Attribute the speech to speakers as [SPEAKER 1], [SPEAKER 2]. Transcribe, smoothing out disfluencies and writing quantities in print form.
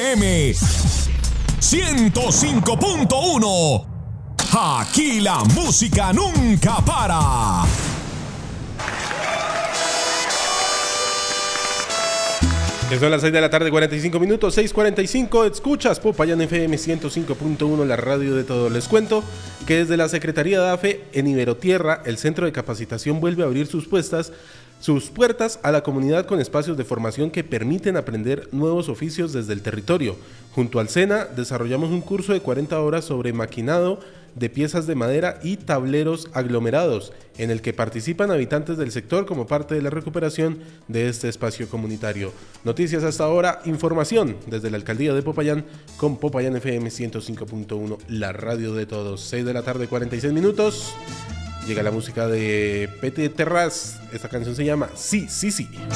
[SPEAKER 1] FM 105.1. Aquí la música nunca para.
[SPEAKER 2] Son las 6 de la tarde, 45 minutos, 6:45. Escuchas Popayán FM 105.1, la radio de todo. Les cuento que desde la Secretaría de AFE en Iberotierra, el centro de capacitación vuelve a abrir sus puertas a la comunidad con espacios de formación que permiten aprender nuevos oficios desde el territorio. Junto al SENA desarrollamos un curso de 40 horas sobre maquinado de piezas de madera y tableros aglomerados, en el que participan habitantes del sector como parte de la recuperación de este espacio comunitario. Noticias hasta ahora, información desde la Alcaldía de Popayán con Popayán FM 105.1, la radio de todos. 6 de la tarde, 46 minutos. Llega la música de Pete Terraz. Esta canción se llama Sí, sí, sí.